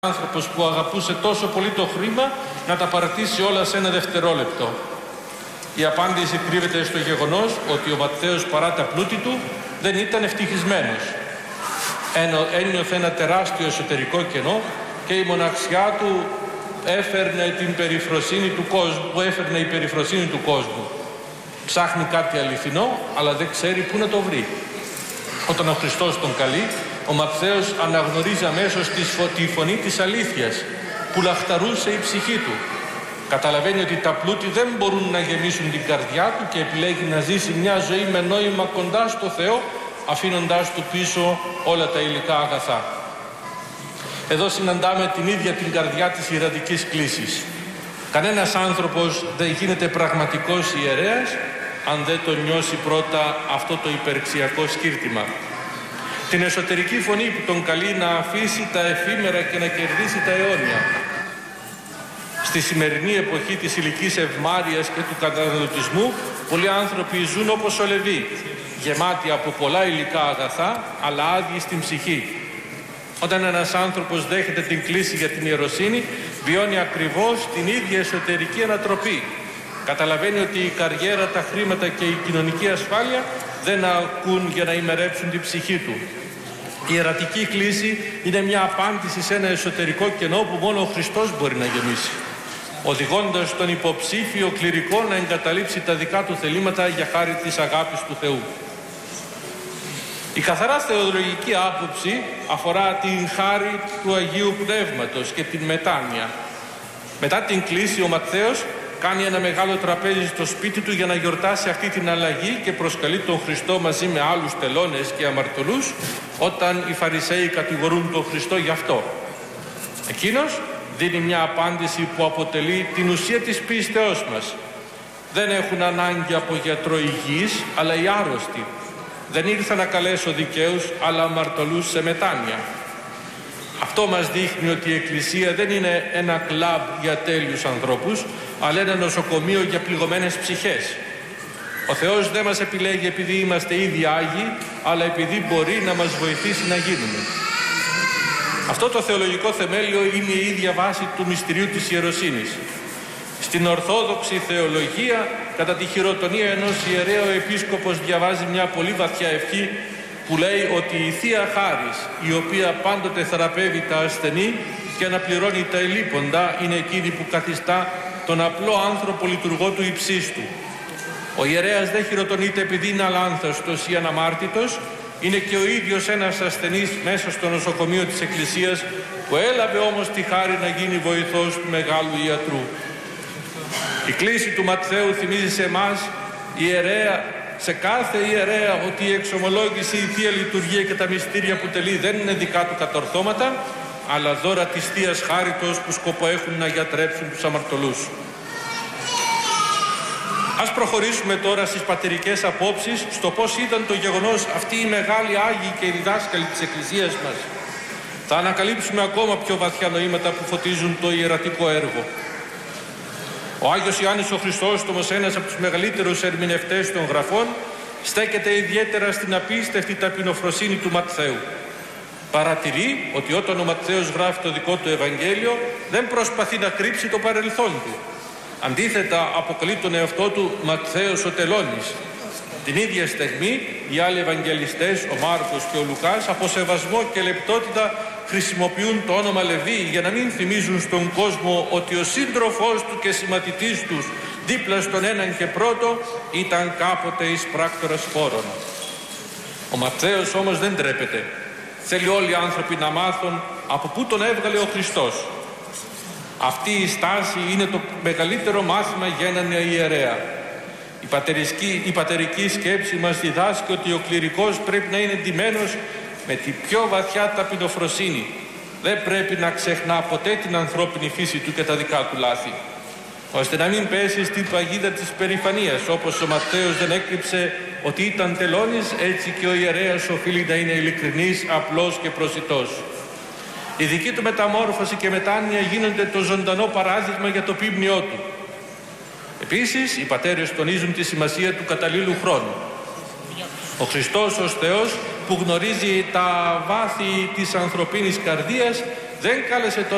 άνθρωπος που αγαπούσε τόσο πολύ το χρήμα να τα παρατήσει όλα σε ένα δευτερόλεπτο. Η απάντηση κρύβεται στο γεγονός ότι ο Ματθαίος, παρά τα πλούτη του, δεν ήταν ευτυχισμένος. Ένιωθε ένα τεράστιο εσωτερικό κενό και η μοναξιά του έφερνε την περιφροσύνη του κόσμου, η περιφροσύνη του κόσμου. Ψάχνει κάτι αληθινό, αλλά δεν ξέρει πού να το βρει. Όταν ο Χριστός τον καλεί, ο Ματθαίος αναγνωρίζει αμέσως τη φωνή της αλήθειας που λαχταρούσε η ψυχή του. Καταλαβαίνει ότι τα πλούτη δεν μπορούν να γεμίσουν την καρδιά του και επιλέγει να ζήσει μια ζωή με νόημα κοντά στο Θεό, αφήνοντάς του πίσω όλα τα υλικά αγαθά. Εδώ συναντάμε την ίδια την καρδιά της ιερατικής κλίσης. Κανένας άνθρωπος δεν γίνεται πραγματικός ιερέας αν δεν το νιώσει πρώτα αυτό το υπερξιακό σκύρτημα. Την εσωτερική φωνή που τον καλεί να αφήσει τα εφήμερα και να κερδίσει τα αιώνια. Στη σημερινή εποχή της ηλικής ευμάρειας και του καταναλωτισμού, πολλοί άνθρωποι ζουν όπως ο Λεβί, γεμάτοι από πολλά υλικά αγαθά, αλλά άδειοι στην ψυχή. Όταν ένας άνθρωπος δέχεται την κλίση για την ιεροσύνη, βιώνει ακριβώς την ίδια εσωτερική ανατροπή. Καταλαβαίνει ότι η καριέρα, τα χρήματα και η κοινωνική ασφάλεια δεν ακούν για να ημερέψουν την ψυχή του. Η ιερατική κλίση είναι μια απάντηση σε ένα εσωτερικό κενό που μόνο ο Χριστός μπορεί να γεμίσει, οδηγώντας τον υποψήφιο κληρικό να εγκαταλείψει τα δικά του θελήματα για χάρη της αγάπης του Θεού. Η καθαρά θεολογική άποψη αφορά την χάρη του Αγίου Πνεύματος και την μετάνοια. Μετά την κλίση, ο Ματθαίος κάνει ένα μεγάλο τραπέζι στο σπίτι του για να γιορτάσει αυτή την αλλαγή και προσκαλεί τον Χριστό μαζί με άλλους τελώνες και αμαρτωλούς, όταν οι Φαρισαίοι κατηγορούν τον Χριστό γι' αυτό. Εκείνος δίνει μια απάντηση που αποτελεί την ουσία της πίστεώς μας. Δεν έχουν ανάγκη από γιατρό υγιής, αλλά οι άρρωστοι. Δεν ήρθα να καλέσω δικαίους, αλλά αμαρτωλούς σε μετάνοια. Αυτό μας δείχνει ότι η Εκκλησία δεν είναι ένα κλαμπ για τέλειους ανθρώπους, αλλά ένα νοσοκομείο για πληγωμένες ψυχές. Ο Θεός δεν μας επιλέγει επειδή είμαστε ήδη Άγιοι, αλλά επειδή μπορεί να μας βοηθήσει να γίνουμε. Αυτό το θεολογικό θεμέλιο είναι η ίδια βάση του μυστηρίου της ιεροσύνης. Στην Ορθόδοξη θεολογία, κατά τη χειροτονία ενός ιερέα, ο επίσκοπος διαβάζει μια πολύ βαθιά ευχή που λέει ότι η Θεία Χάρις, η οποία πάντοτε θεραπεύει τα ασθενή και αναπληρώνει τα ελείποντα, είναι εκείνη που καθιστά τον απλό άνθρωπο λειτουργό του υψίστου. Ο ιερέας δεν χειροτονείται επειδή είναι αλάνθαστος ή αναμάρτητος, είναι και ο ίδιος ένας ασθενής μέσα στο νοσοκομείο της Εκκλησίας, που έλαβε όμως τη χάρη να γίνει βοηθός του μεγάλου ιατρού. Η κλίση του Ματθαίου θυμίζει σε εμάς, σε κάθε ιερέα, ότι η εξομολόγηση, η Θεία Λειτουργία και τα μυστήρια που τελεί δεν είναι δικά του κατορθώματα, αλλά δώρα της Θείας Χάριτος που σκοπό έχουν να γιατρέψουν τους αμαρτωλούς. Ας προχωρήσουμε τώρα στις πατερικές απόψεις, στο πώς ήταν το γεγονός αυτοί οι μεγάλοι Άγιοι και οι διδάσκαλοι της Εκκλησίας μας. Θα ανακαλύψουμε ακόμα πιο βαθιά νοήματα που φωτίζουν το ιερατικό έργο. Ο Άγιος Ιωάννης ο Χρυσόστομος, ένας από τους μεγαλύτερους ερμηνευτές των Γραφών, στέκεται ιδιαίτερα στην απίστευτη ταπεινοφροσύνη του Ματθαίου. Παρατηρεί ότι όταν ο Ματθαίος γράφει το δικό του Ευαγγέλιο, δεν προσπαθεί να κρύψει το παρελθόν του. Αντίθετα, αποκαλεί τον εαυτό του Ματθαίος ο τελώνης. Την ίδια στιγμή, οι άλλοι Ευαγγελιστές, ο Μάρκος και ο Λουκάς, από σεβασμό και λεπτότητα χρησιμοποιούν το όνομα Λεβί για να μην θυμίζουν στον κόσμο ότι ο σύντροφός του και συμμαθητής τους δίπλα στον έναν και πρώτο ήταν κάποτε εισπράκτορας φόρων. Ο Ματθαίος όμως δεν τρέπεται. Θέλει όλοι οι άνθρωποι να μάθουν από πού τον έβγαλε ο Χριστός. Αυτή η στάση είναι το μεγαλύτερο μάθημα για έναν ιερέα. Η πατερική σκέψη μας διδάσκει ότι ο κληρικός πρέπει να είναι ντυμένος με τη πιο βαθιά ταπεινοφροσύνη. Δεν πρέπει να ξεχνά ποτέ την ανθρώπινη φύση του και τα δικά του λάθη, ώστε να μην πέσει στην παγίδα της περηφανίας. Όπως ο Ματθαίος δεν έκρυψε ότι ήταν τελώνης, έτσι και ο ιερέας οφείλει να είναι ειλικρινής, απλός και προσιτός. Η δική του μεταμόρφωση και μετάνοια γίνονται το ζωντανό παράδειγμα για το ποίμνιό του. Επίσης, οι πατέρες τονίζουν τη σημασία του καταλήλου χρόνου. Ο Χριστός ως Θεός, που γνωρίζει τα βάθη της ανθρωπίνης καρδίας, δεν κάλεσε τον